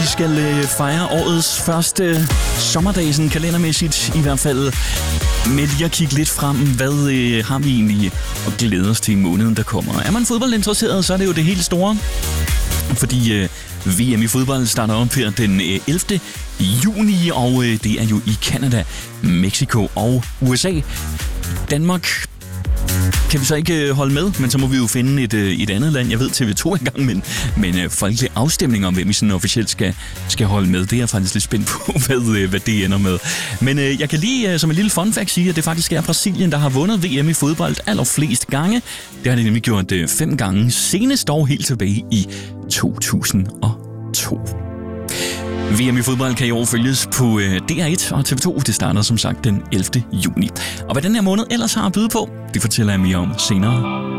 vi skal fejre årets første sommerdag, sådan kalendermæssigt i hvert fald, med lige at kigge lidt frem. Hvad har vi egentlig at glæde os til i måneden, der kommer? Er man fodboldinteresseret, så er det jo det helt store. Fordi VM i fodbold starter op her den 11. juni, og det er jo i Canada, Mexico og USA. Danmark kan vi så ikke holde med, men så må vi jo finde et andet land. Jeg ved TV2 engang, men folkelig afstemning om, hvem vi sådan officielt skal holde med, det er jeg faktisk lidt spændt på, hvad det ender med. Men jeg kan lige som en lille fun fact sige, at det faktisk er Brasilien, der har vundet VM i fodbold allerflest gange. Det har de nemlig gjort 5 gange, senest dog helt tilbage i 2002. VM i fodbold kan i år følges på DR1 og TV2. Det starter som sagt den 11. juni. Og hvad den her måned ellers har at byde på, det fortæller jeg mere om senere.